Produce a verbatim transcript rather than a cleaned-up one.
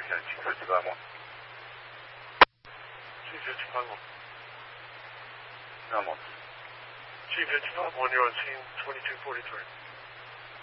Chief fifty-five one. Chief fifty-five one. No more. Chief fifty-five one, you're on scene twenty-two forty-three.